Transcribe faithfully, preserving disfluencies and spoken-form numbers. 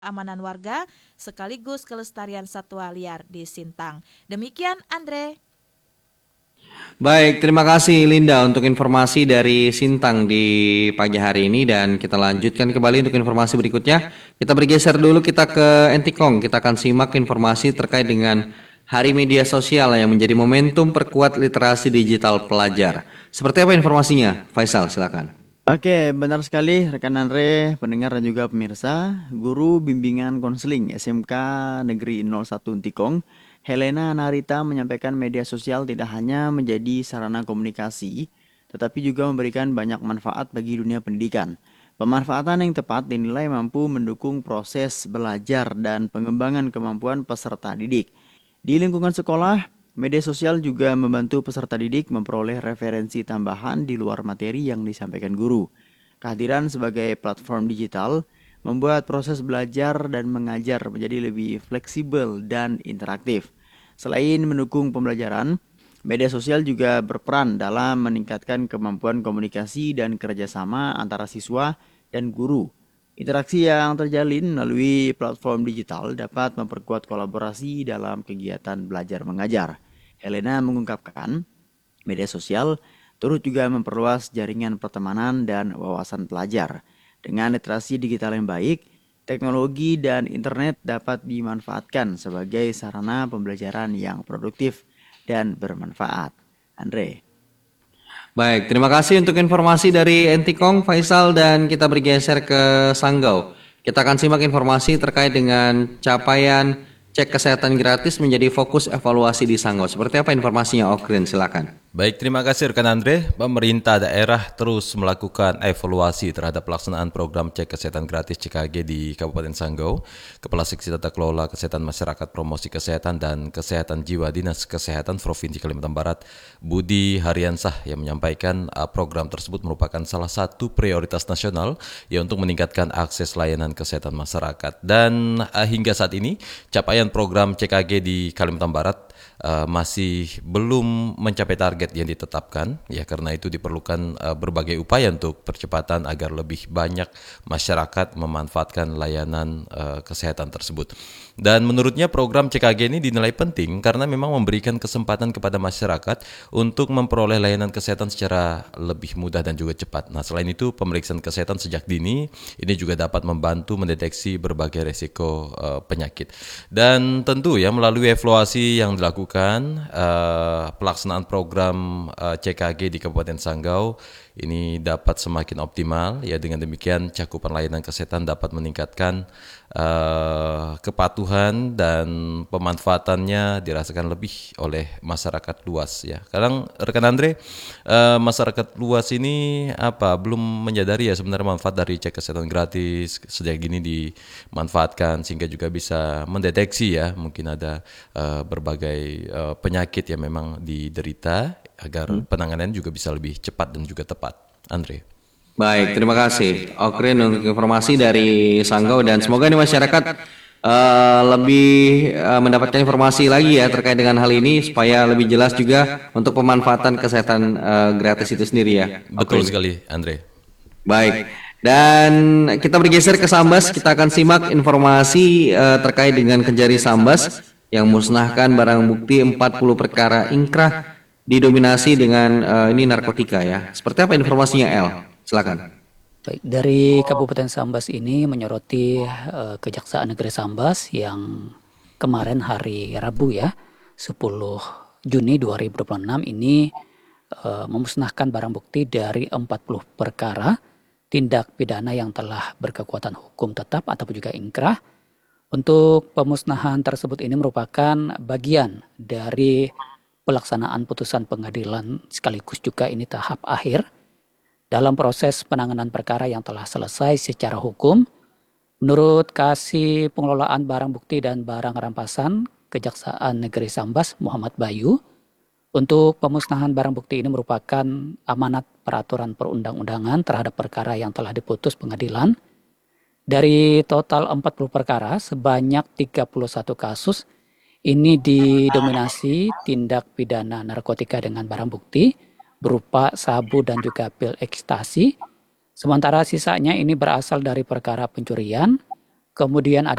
keamanan warga sekaligus kelestarian satwa liar di Sintang. Demikian Andre. Baik, terima kasih Linda untuk informasi dari Sintang di pagi hari ini dan kita lanjutkan kembali untuk informasi berikutnya. Kita bergeser dulu kita ke Entikong. Kita akan simak informasi terkait dengan Hari Media Sosial yang menjadi momentum perkuat literasi digital pelajar. Seperti apa informasinya? Faisal, silakan. Oke, benar sekali rekan Andre, pendengar dan juga pemirsa. Guru bimbingan konseling S M K Negeri nol satu Entikong, Helena Narita menyampaikan media sosial tidak hanya menjadi sarana komunikasi, tetapi juga memberikan banyak manfaat bagi dunia pendidikan. Pemanfaatan yang tepat dinilai mampu mendukung proses belajar dan pengembangan kemampuan peserta didik. Di lingkungan sekolah, media sosial juga membantu peserta didik memperoleh referensi tambahan di luar materi yang disampaikan guru. Kehadiran sebagai platform digital membuat proses belajar dan mengajar menjadi lebih fleksibel dan interaktif. Selain mendukung pembelajaran, media sosial juga berperan dalam meningkatkan kemampuan komunikasi dan kerjasama antara siswa dan guru. Interaksi yang terjalin melalui platform digital dapat memperkuat kolaborasi dalam kegiatan belajar mengajar. Helena mengungkapkan, media sosial turut juga memperluas jaringan pertemanan dan wawasan pelajar. Dengan literasi digital yang baik, teknologi dan internet dapat dimanfaatkan sebagai sarana pembelajaran yang produktif dan bermanfaat. Andre. Baik, terima kasih untuk informasi dari Entikong, Faisal, dan kita bergeser ke Sanggau. Kita akan simak informasi terkait dengan capaian cek kesehatan gratis menjadi fokus evaluasi di Sanggau. Seperti apa informasinya, Okrin? Silakan. Baik, terima kasih rekan Andre. Pemerintah daerah terus melakukan evaluasi terhadap pelaksanaan program cek kesehatan gratis C K G di Kabupaten Sanggau. Kepala Seksi Tata Kelola Kesehatan Masyarakat Promosi Kesehatan dan Kesehatan Jiwa Dinas Kesehatan Provinsi Kalimantan Barat, Budi Haryansah, yang menyampaikan uh, program tersebut merupakan salah satu prioritas nasional ya untuk meningkatkan akses layanan kesehatan masyarakat. Dan uh, hingga saat ini capaian program C K G di Kalimantan Barat uh, masih belum mencapai target yang ditetapkan, ya karena itu diperlukan uh, berbagai upaya untuk percepatan agar lebih banyak masyarakat memanfaatkan layanan uh, kesehatan tersebut. Dan menurutnya program C K G ini dinilai penting karena memang memberikan kesempatan kepada masyarakat untuk memperoleh layanan kesehatan secara lebih mudah dan juga cepat. Nah, selain itu pemeriksaan kesehatan sejak dini ini juga dapat membantu mendeteksi berbagai resiko uh, penyakit. Dan tentu ya melalui evaluasi yang dilakukan, uh, pelaksanaan program uh, C K G di Kabupaten Sanggau ini dapat semakin optimal. Ya, dengan demikian cakupan layanan kesehatan dapat meningkatkan uh, kepatuhan dan pemanfaatannya dirasakan lebih oleh masyarakat luas. Ya, kadang rekan Andre, uh, masyarakat luas ini apa belum menyadari ya sebenarnya manfaat dari cek kesehatan gratis sejak gini dimanfaatkan sehingga juga bisa mendeteksi ya mungkin ada uh, berbagai uh, penyakit yang memang diderita agar hmm. penanganan juga bisa lebih cepat dan juga tepat. Andre. Baik, terima kasih Okrin untuk informasi dari Sanggau dan semoga nih masyarakat uh, lebih uh, mendapatkan informasi lagi ya terkait dengan hal ini supaya lebih jelas juga untuk pemanfaatan kesehatan uh, gratis itu sendiri ya. Betul Okrin. sekali, Andre. Baik. Dan kita bergeser ke Sambas, kita akan simak informasi uh, terkait dengan Kejari Sambas yang musnahkan barang bukti empat puluh perkara ingkrah didominasi dengan uh, ini narkotika ya. Seperti apa informasinya, El? Silakan. Baik, dari Kabupaten Sambas ini menyoroti uh, Kejaksaan Negeri Sambas yang kemarin hari Rabu ya, sepuluh Juni dua ribu dua puluh enam ini uh, memusnahkan barang bukti dari empat puluh perkara tindak pidana yang telah berkekuatan hukum tetap ataupun juga ingkrah. Untuk pemusnahan tersebut ini merupakan bagian dari pelaksanaan putusan pengadilan sekaligus juga ini tahap akhir dalam proses penanganan perkara yang telah selesai secara hukum. Menurut Kasih Pengelolaan Barang Bukti dan Barang Rampasan Kejaksaan Negeri Sambas Muhammad Bayu, untuk pemusnahan barang bukti ini merupakan amanat peraturan perundang-undangan terhadap perkara yang telah diputus pengadilan. Dari total empat puluh perkara, sebanyak tiga puluh satu kasus ini didominasi tindak pidana narkotika dengan barang bukti berupa sabu dan juga pil ekstasi. Sementara sisanya ini berasal dari perkara pencurian, kemudian ada